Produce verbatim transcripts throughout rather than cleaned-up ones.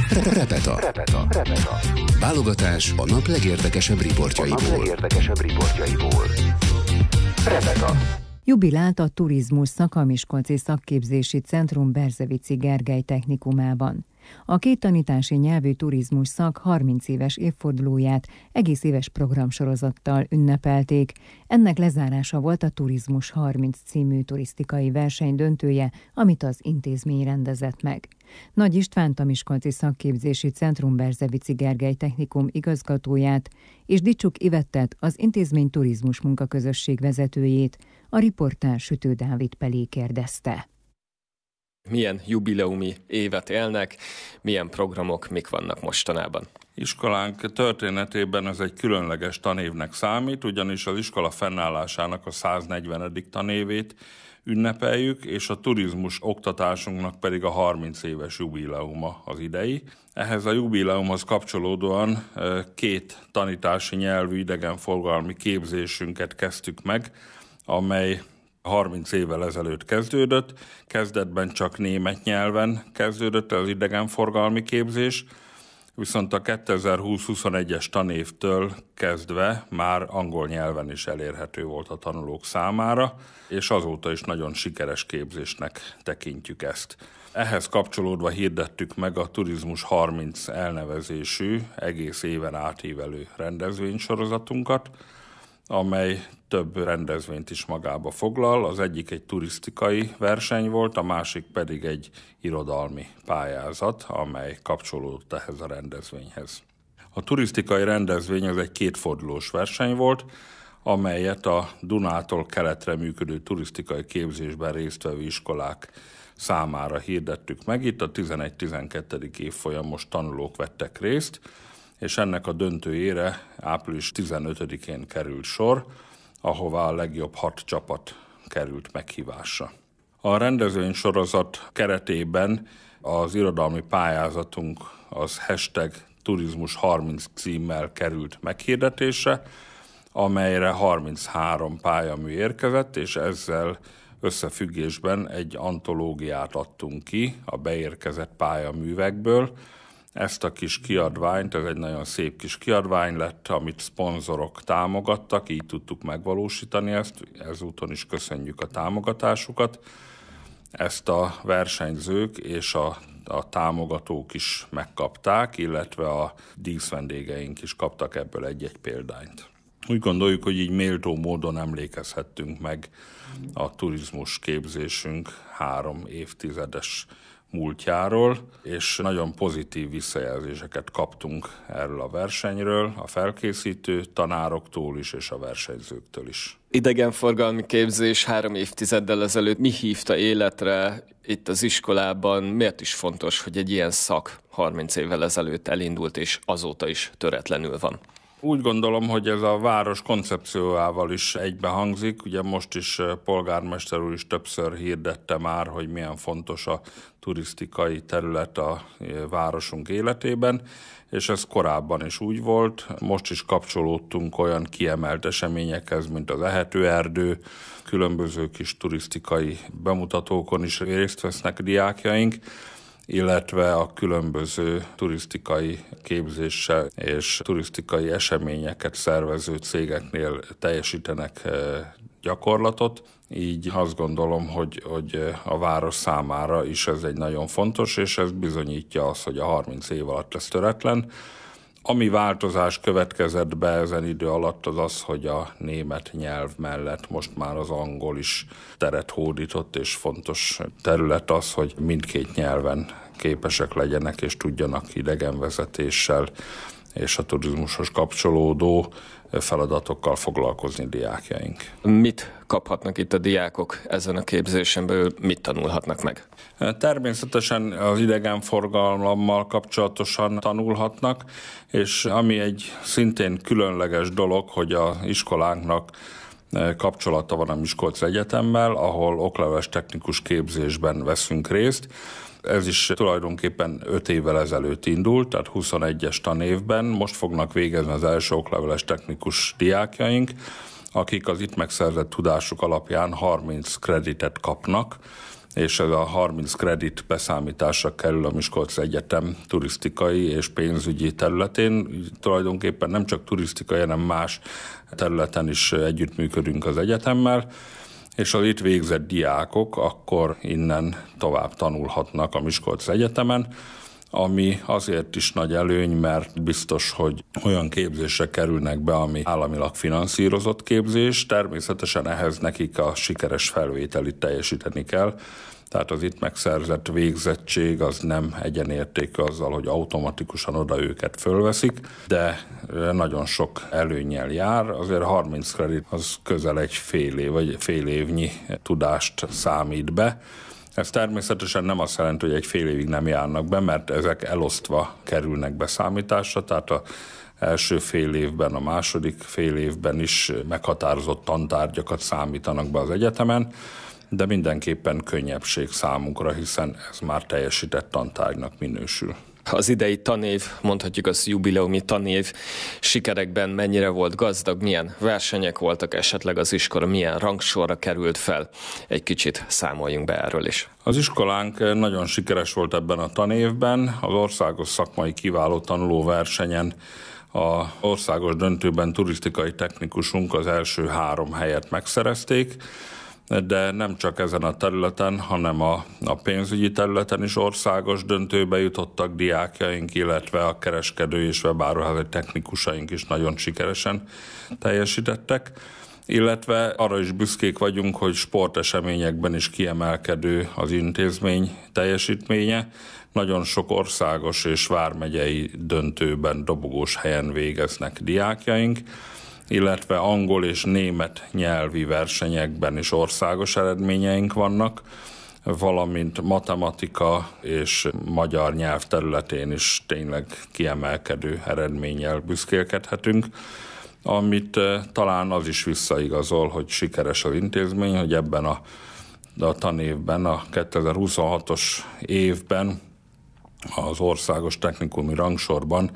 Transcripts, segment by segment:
Repeta. Repeta. Repeta. Válogatás a nap legérdekesebb riportjaiból. A nap legérdekesebb riportjaiból. Repeta. Jubilált a Turizmus Szakamiskolci Szakképzési Centrum Berzevici Gergely Technikumában. A két tanítási nyelvű turizmus szak harminc éves évfordulóját egész éves programsorozattal ünnepelték. Ennek lezárása volt a Turizmus harminc című turisztikai verseny döntője, amit az intézmény rendezett meg. Nagy Istvánt, a Miskolci Szakképzési Centrum Berzevici Gergely Technikum igazgatóját és Dicsuk Ivettet, az intézmény turizmus munkaközösség vezetőjét a riportár Sütő Dávid Pelé kérdezte. Milyen jubileumi évet élnek, milyen programok, mik vannak mostanában? Iskolánk történetében ez egy különleges tanévnek számít, ugyanis az iskola fennállásának a száznegyvenedik tanévét ünnepeljük, és a turizmus oktatásunknak pedig a harminc éves jubileuma az idei. Ehhez a jubileumhoz kapcsolódóan két tanítási nyelvű idegenforgalmi képzésünket kezdtük meg, amely harminc évvel ezelőtt kezdődött. Kezdetben csak német nyelven kezdődött az idegenforgalmi képzés, viszont a kétezer-húsz-huszonegyes tanévtől kezdve már angol nyelven is elérhető volt a tanulók számára, és azóta is nagyon sikeres képzésnek tekintjük ezt. Ehhez kapcsolódva hirdettük meg a Turizmus harminc elnevezésű, egész éven átívelő rendezvénysorozatunkat, amely több rendezvényt is magába foglal. Az egyik egy turisztikai verseny volt, a másik pedig egy irodalmi pályázat, amely kapcsolódott ehhez a rendezvényhez. A turisztikai rendezvény az egy kétfordulós verseny volt, amelyet a Dunától keletre működő turisztikai képzésben résztvevő iskolák számára hirdettük meg. Itt a tizenegy-tizenkettedik évfolyamos tanulók vettek részt, és ennek a döntőjére április tizenötödikén került sor, ahová a legjobb hat csapat került meghívásra. A rendezvénysorozat keretében az irodalmi pályázatunk az hashtag turizmus harminc címmel került meghirdetésre, amelyre harminchárom pályamű érkezett, és ezzel összefüggésben egy antológiát adtunk ki a beérkezett pályaművekből. Ezt a kis kiadványt, ez egy nagyon szép kis kiadvány lett, amit szponzorok támogattak, így tudtuk megvalósítani ezt, ezúton is köszönjük a támogatásukat. Ezt a versenyzők és a, a támogatók is megkapták, illetve a díszvendégeink is kaptak ebből egy-egy példányt. Úgy gondoljuk, hogy így méltó módon emlékezhettünk meg a turizmus képzésünk három évtizedes múltjáról, és nagyon pozitív visszajelzéseket kaptunk erről a versenyről, a felkészítő tanároktól is, és a versenyzőktől is. Idegenforgalmi képzés három évtizeddel ezelőtt mi hívta életre itt az iskolában? Miért is fontos, hogy egy ilyen szak harminc évvel ezelőtt elindult, és azóta is töretlenül van? Úgy gondolom, hogy ez a város koncepciójával is egybehangzik. Ugye most is polgármester úr is többször hirdette már, hogy milyen fontos a turisztikai terület a városunk életében, és ez korábban is úgy volt. Most is kapcsolódtunk olyan kiemelt eseményekhez, mint az Ehetőerdő, különböző kis turisztikai bemutatókon is részt vesznek diákjaink, illetve a különböző turisztikai képzéssel és turisztikai eseményeket szervező cégeknél teljesítenek gyakorlatot. Így azt gondolom, hogy, hogy a város számára is ez egy nagyon fontos, és ez bizonyítja azt, hogy a harminc év alatt ez töretlen. Ami változás következett be ezen idő alatt, az az, hogy a német nyelv mellett most már az angol is teret hódított, és fontos terület az, hogy mindkét nyelven képesek legyenek, és tudjanak idegenvezetéssel és a turizmushoz kapcsolódó feladatokkal foglalkozni diákjaink. Mit kaphatnak itt a diákok ezen a képzésen belül, mit tanulhatnak meg? Természetesen az idegenforgalommal kapcsolatosan tanulhatnak, és ami egy szintén különleges dolog, hogy az iskolánknak kapcsolata van a Miskolci Egyetemmel, ahol okleveles technikus képzésben veszünk részt. Ez is tulajdonképpen öt évvel ezelőtt indult, tehát huszonegyes tanévben. Most fognak végezni az első okleveles technikus diákjaink, akik az itt megszerzett tudásuk alapján harminc kreditet kapnak, és ez a harminc kredit beszámításra kerül a Miskolci Egyetem turisztikai és pénzügyi területén. Tulajdonképpen nem csak turisztikai, hanem más területen is együttműködünk az egyetemmel, és az itt végzett diákok akkor innen tovább tanulhatnak a Miskolci Egyetemen, ami azért is nagy előny, mert biztos, hogy olyan képzésre kerülnek be, ami államilag finanszírozott képzés, természetesen ehhez nekik a sikeres felvételit teljesíteni kell, tehát az itt megszerzett végzettség az nem egyenértékű azzal, hogy automatikusan oda őket fölveszik, de nagyon sok előnnyel jár, azért harminc kredit az közel egy fél év, vagy fél évnyi tudást számít be. Ez természetesen nem azt jelenti, hogy egy fél évig nem járnak be, mert ezek elosztva kerülnek beszámításra, tehát az első fél évben, a második fél évben is meghatározott tantárgyakat számítanak be az egyetemen, de mindenképpen könnyebbség számunkra, hiszen ez már teljesített tantárgynak minősül. Az idei tanév, mondhatjuk az jubileumi tanév sikerekben mennyire volt gazdag, milyen versenyek voltak esetleg az iskola, milyen rangsorra került fel? Egy kicsit számoljunk be erről is. Az iskolánk nagyon sikeres volt ebben a tanévben, az országos szakmai kiváló tanuló versenyen az országos döntőben turisztikai technikusunk az első három helyet megszerezték, de nem csak ezen a területen, hanem a, a pénzügyi területen is országos döntőbe jutottak diákjaink, illetve a kereskedő és webáruházi technikusaink is nagyon sikeresen teljesítettek, illetve arra is büszkék vagyunk, hogy sporteseményekben is kiemelkedő az intézmény teljesítménye. Nagyon sok országos és vármegyei döntőben dobogós helyen végeznek diákjaink, illetve angol és német nyelvi versenyekben is országos eredményeink vannak, valamint matematika és magyar nyelv területén is tényleg kiemelkedő eredménnyel büszkélkedhetünk, amit talán az is visszaigazol, hogy sikeres az intézmény, hogy ebben a, a tanévben, a kétezer-huszonhatos évben az országos technikumi rangsorban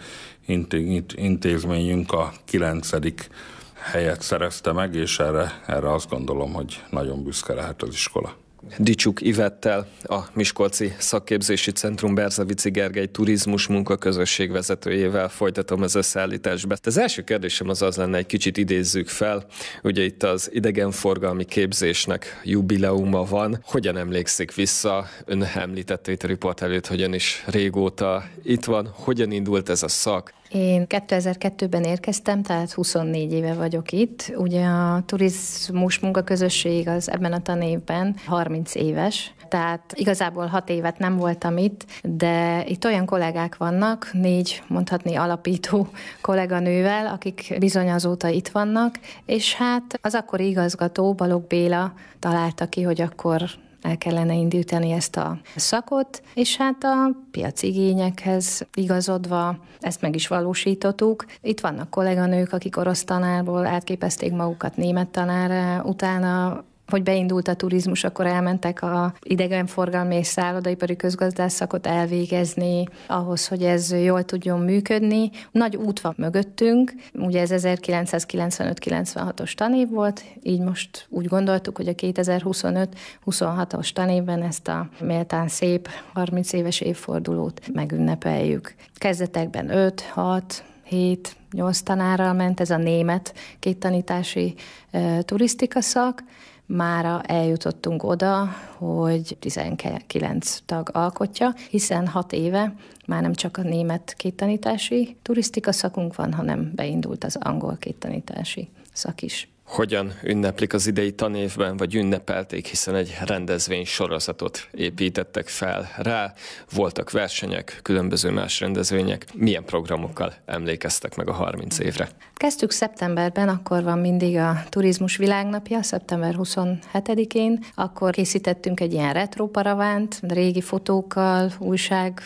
intézményünk a kilencedik helyet szerezte meg, és erre, erre azt gondolom, hogy nagyon büszke lehet az iskola. Dicsuk Ivettel, a Miskolci Szakképzési Centrum Berzevici Gergely turizmus munkaközösség vezetőjével folytatom az összeállításba. Az első kérdésem az az lenne, egy kicsit idézzük fel, ugye itt az idegenforgalmi képzésnek jubileuma van. Hogyan emlékszik vissza? Ön említette itt a riport előtt, hogy ön is régóta itt van. Hogyan indult ez a szak? Én kétezer-kettőben érkeztem, tehát huszonnégy éve vagyok itt. Ugye a turizmus munkaközösség az ebben a tanévben harminc éves, tehát igazából hat évet nem voltam itt, de itt olyan kollégák vannak, négy mondhatni alapító kolléganővel, akik bizony azóta itt vannak, és hát az akkori igazgató, Balogh Béla találta ki, hogy akkor el kellene indítani ezt a szakot, és hát a piaci igényekhez igazodva ezt meg is valósítottuk. Itt vannak kolléganők, akik orosz tanárból átképezték magukat német tanárra, utána hogy beindult a turizmus, akkor elmentek a idegenforgalmi és szállodaipari közgazdászszakot elvégezni, ahhoz, hogy ez jól tudjon működni. Nagy út van mögöttünk, ugye ez ezerkilencszázkilencvenöt kilencvenhatos tanév volt, így most úgy gondoltuk, hogy a kétezer-huszonöt huszonhatos tanévben ezt a méltán szép harminc éves évfordulót megünnepeljük. Kezdetekben öt, hat, hét, nyolc tanárral ment ez a német kéttanítási e, turisztika szak. Mára eljutottunk oda, hogy tizenkilenc tag alkotja, hiszen hat éve már nem csak a német kéttanítási turisztika szakunk van, hanem beindult az angol kéttanítási szak is. Hogyan ünneplik az idei tanévben, vagy ünnepelték, hiszen egy rendezvény sorozatot építettek fel rá, voltak versenyek, különböző más rendezvények. Milyen programokkal emlékeztek meg a harminc évre? Kezdtük szeptemberben, akkor van mindig a Turizmus Világnapja, szeptember huszonhetedikén, akkor készítettünk egy ilyen retro paravánt, régi fotókkal, újság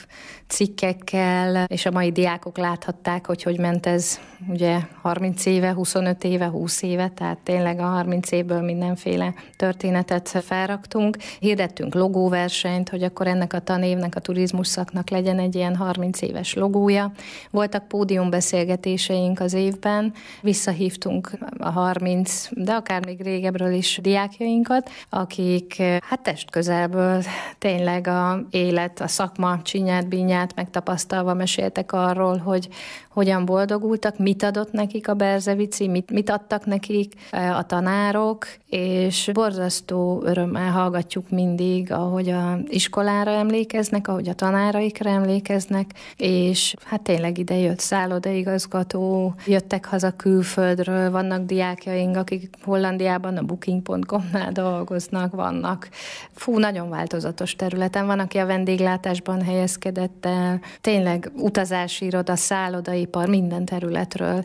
cikkekkel, és a mai diákok láthatták, hogy hogy ment ez ugye harminc éve, huszonöt éve, húsz éve, tehát tehát tényleg a harminc évből mindenféle történetet felraktunk. Hirdettünk logóversenyt, hogy akkor ennek a tanévnek, a turizmus szaknak legyen egy ilyen harminc éves logója. Voltak pódiumbeszélgetéseink az évben, visszahívtunk a harminc, de akár még régebről is diákjainkat, akik hát testközelből tényleg a élet, a szakma csinyát, bínyát megtapasztalva meséltek arról, hogy hogyan boldogultak, mit adott nekik a Berzevici, mit, mit adtak nekik a tanárok, és borzasztó örömmel hallgatjuk mindig, ahogy a iskolára emlékeznek, ahogy a tanáraikra emlékeznek, és hát tényleg ide jött szállodaigazgató, jöttek haza külföldről, vannak diákjaink, akik Hollandiában a booking pont com-nál dolgoznak, vannak. Fú, nagyon változatos területen van, aki a vendéglátásban helyezkedett el, tényleg utazási iroda, szállodaipar, minden területről,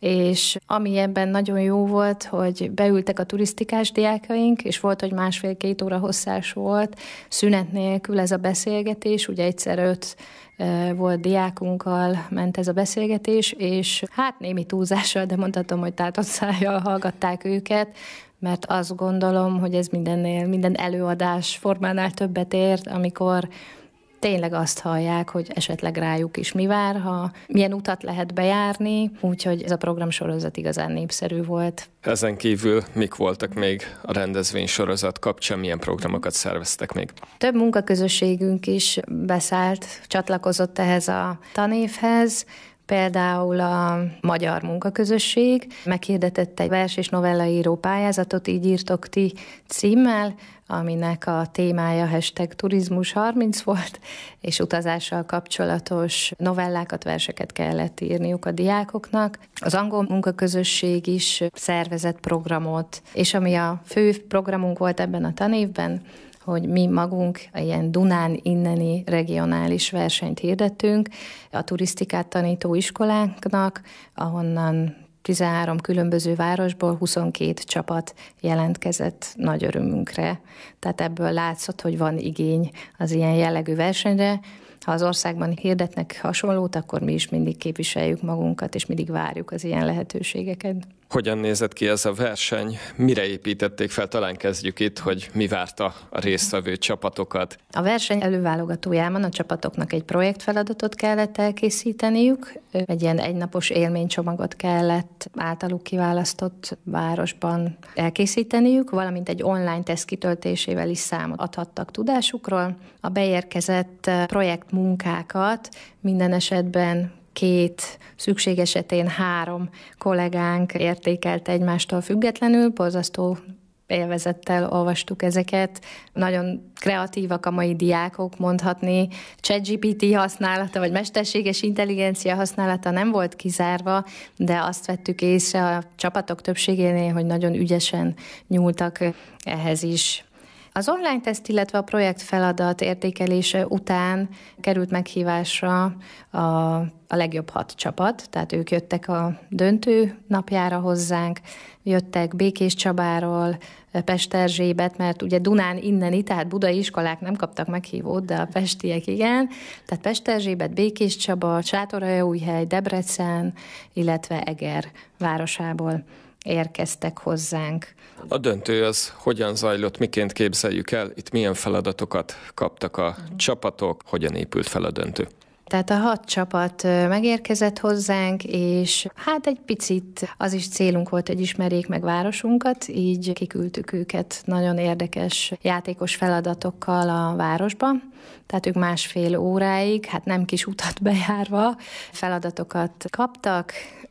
és ami ebben nagyon jó volt, hogy beültek a turisztikás diákjaink, és volt, hogy másfél-két óra hosszás volt, szünet nélkül ez a beszélgetés, ugye egyszer öt volt diákunkkal, ment ez a beszélgetés, és hát némi túlzással, de mondhatom, hogy tátott szájjal hallgatták őket, mert azt gondolom, hogy ez mindennél, minden előadás formánál többet ért, amikor tényleg azt hallják, hogy esetleg rájuk is mi vár, ha milyen utat lehet bejárni, úgyhogy ez a programsorozat igazán népszerű volt. Ezen kívül mik voltak még a rendezvénysorozat kapcsán, milyen programokat szerveztek még? Több munkaközösségünk is beszállt, csatlakozott ehhez a tanévhez. Például a Magyar Munkaközösség meghirdetett egy vers- és novellaíró pályázatot, Így írtok ti címmel, aminek a témája hashtag turizmus harminc volt, és utazással kapcsolatos novellákat, verseket kellett írniuk a diákoknak. Az Angol Munkaközösség is szervezett programot, és ami a fő programunk volt ebben a tanévben, hogy mi magunk ilyen Dunán inneni regionális versenyt hirdettünk a turisztikát tanító iskolánknak, ahonnan tizenhárom különböző városból huszonkét csapat jelentkezett nagy örömünkre. Tehát ebből látszott, hogy van igény az ilyen jellegű versenyre. Ha az országban hirdetnek hasonlót, akkor mi is mindig képviseljük magunkat, és mindig várjuk az ilyen lehetőségeket. Hogyan nézett ki ez a verseny? Mire építették fel? Talán kezdjük itt, hogy mi várta a résztvevő csapatokat. A verseny előválogatójában a csapatoknak egy projektfeladatot kellett elkészíteniük, egy ilyen egynapos élménycsomagot kellett általuk kiválasztott városban elkészíteniük, valamint egy online teszt kitöltésével is számot adhattak tudásukról. A beérkezett projektmunkákat minden esetben két, szükség esetén három kollégánk értékelt egymástól függetlenül, borzasztó élvezettel olvastuk ezeket. Nagyon kreatívak a mai diákok, mondhatni. ChatGPT használata, vagy mesterséges intelligencia használata nem volt kizárva, de azt vettük észre a csapatok többségénél, hogy nagyon ügyesen nyúltak ehhez is. Az online teszt, illetve a projekt feladat értékelése után került meghívásra a, a legjobb hat csapat, tehát ők jöttek a döntő napjára hozzánk, jöttek Békéscsabáról, Pesterzsébet, mert ugye Dunán inneni, tehát budai iskolák nem kaptak meghívót, de a pestiek igen, tehát Pesterzsébet, Békéscsaba, Sátoraljaújhely, Debrecen, illetve Eger városából érkeztek hozzánk. A döntő az hogyan zajlott, miként képzeljük el? Itt milyen feladatokat kaptak a csapatok, hogyan épült fel a döntő? Tehát a hat csapat megérkezett hozzánk, és hát egy picit az is célunk volt, hogy ismerjék meg városunkat, így kiküldtük őket nagyon érdekes játékos feladatokkal a városba. Tehát ők másfél óráig, hát nem kis utat bejárva feladatokat kaptak,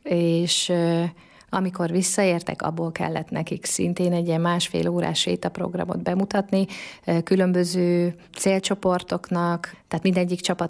és amikor visszaértek, abból kellett nekik szintén egy ilyen másfél órás sétaprogramot bemutatni különböző célcsoportoknak, tehát mindegyik csapat